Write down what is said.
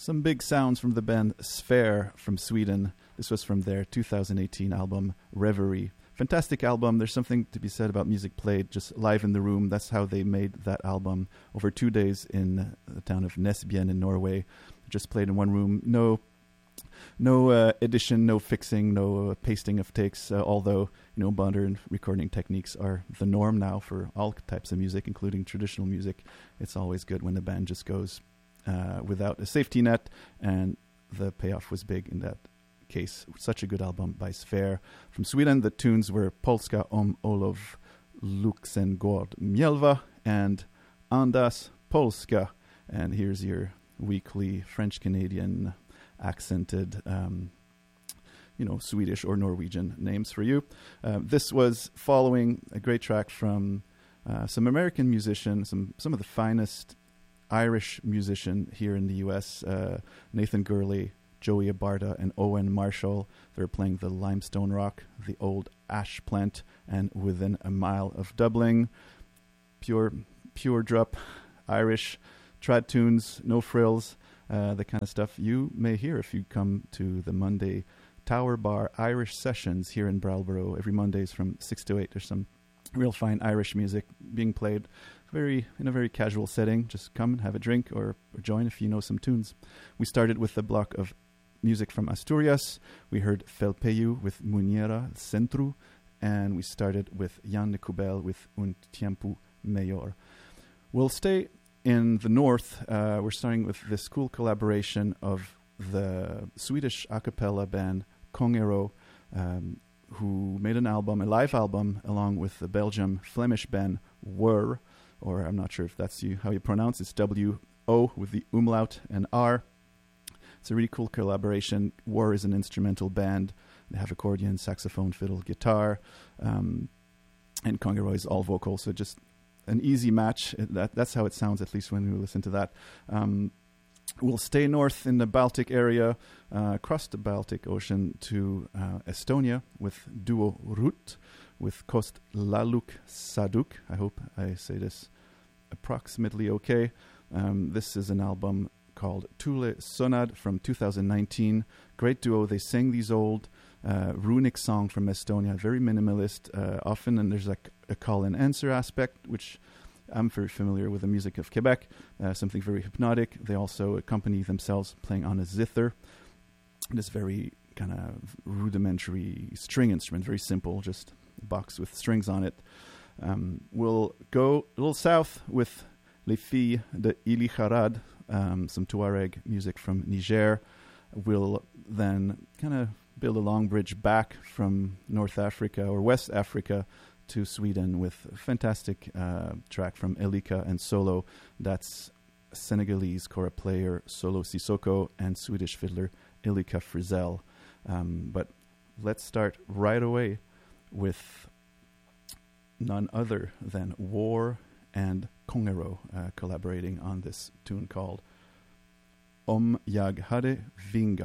Some big sounds from the band Sphere from Sweden. This was from their 2018 album Reverie. Fantastic album. There's something to be said about music played just live in the room. That's how they made that album over 2 days in the town of Nesbyen in Norway. Just played in one room. No edition, no fixing, no pasting of takes, although modern recording techniques are the norm now for all types of music, including traditional music. It's always good when the band just goes without a safety net, and the payoff was big in that case. Such a good album by Sphere. From Sweden, the tunes were Polska om Olof Luxengård Mjelva and Andas Polska. And here's your weekly French-Canadian accented, Swedish or Norwegian names for you. This was following a great track from some American musicians, some of the finest Irish musician here in the U.S., Nathan Gurley, Joey Abarta, and Owen Marshall. They're playing the Limestone Rock, the old ash plant, and within a mile of Dublin. Pure drop, Irish, trad tunes, no frills, the kind of stuff you may hear if you come to the Monday Tower Bar Irish Sessions here in Brattleboro. Every Mondays from 6 to 8. There's some real fine Irish music being played in a very casual setting. Just come and have a drink or join if you know some tunes. We started with a block of music from Asturias. We heard Felpeyu with Muniera Centru, and we started with Jan de Kubel with Un Tiempo Mayor. We'll stay in the north. We're starting with this cool collaboration of the Swedish a cappella band Kongero, who made a live album, along with the Belgium Flemish band Wur, or I'm not sure if that's how you pronounce it. It's W-O with the umlaut and R. It's a really cool collaboration. Wur is an instrumental band. They have accordion, saxophone, fiddle, guitar, and Kongero is all vocal, so just an easy match. That's how it sounds, at least when we listen to that. We'll stay north in the Baltic area, across the Baltic Ocean to Estonia with duo Rut, with Kost Laluk Saduk. I hope I say this approximately okay. This is an album called Tule Sonad from 2019. Great duo. They sang these old runic song from Estonia, very minimalist often, and there's like a call and answer aspect, which I'm very familiar with the music of Quebec, something very hypnotic. They also accompany themselves playing on a zither, this very kind of rudimentary string instrument, very simple, just a box with strings on it. We'll go a little south with Les Filles de Ili Harad, some Tuareg music from Niger. We'll then kind of build a long bridge back from North Africa or West Africa to Sweden with a fantastic track from Elika and Solo. That's Senegalese kora player Solo Sissoko and Swedish fiddler Elika Frizzell. But let's start right away with none other than War and Kongero collaborating on this tune called Om Jag hade vingar.